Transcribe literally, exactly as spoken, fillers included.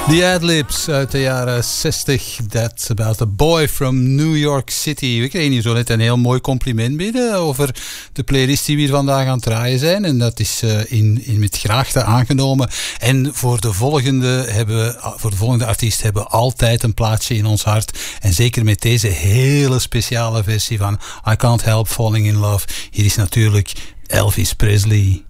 The Adlibs uit de jaren zestig. That's about a boy from New York City. We kregen hier zo net een heel mooi compliment binnen over de playlist die we hier vandaag aan het draaien zijn. En dat is uh, in, in met graagte aangenomen. En voor de volgende hebben we, voor de volgende artiest hebben we altijd een plaatsje in ons hart. En zeker met deze hele speciale versie van I Can't Help Falling in Love. Hier is natuurlijk Elvis Presley.